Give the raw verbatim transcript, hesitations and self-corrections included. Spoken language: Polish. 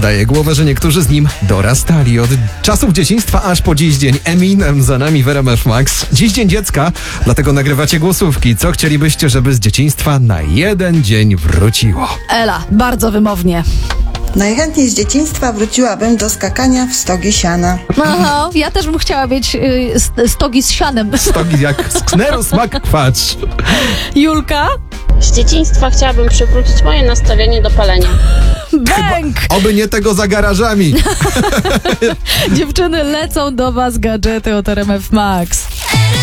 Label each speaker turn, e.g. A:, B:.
A: Daje głowę, że niektórzy z nim dorastali. Od czasów dzieciństwa aż po dziś dzień. Eminem za nami w R M F Max. Dziś dzień dziecka, dlatego nagrywacie głosówki. Co chcielibyście, żeby z dzieciństwa na jeden dzień wróciło?
B: Ela, bardzo wymownie.
C: Najchętniej z dzieciństwa wróciłabym do skakania w stogi siana.
B: Aha, ja też bym chciała mieć y, st- stogi z sianem.
A: Stogi jak z kneru smak kwacz.
B: Julka?
D: Z dzieciństwa chciałabym przywrócić moje nastawienie do palenia.
B: Bęk!
A: Oby nie tego za garażami.
B: Dziewczyny, lecą do was gadżety od R M F Max.